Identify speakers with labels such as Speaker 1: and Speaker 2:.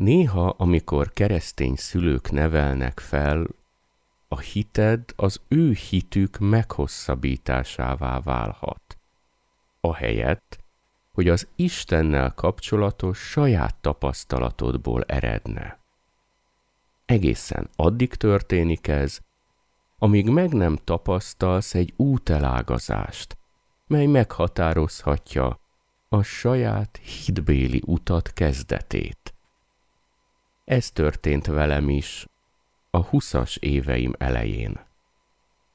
Speaker 1: Néha, amikor keresztény szülők nevelnek fel, a hited az ő hitük meghosszabbításává válhat. Ahelyett, hogy az Istennel kapcsolatos saját tapasztalatodból eredne. Egészen addig történik ez, amíg meg nem tapasztalsz egy útelágazást, mely meghatározhatja a saját hitbéli utat kezdetét. Ez történt velem is a 20-as éveim elején.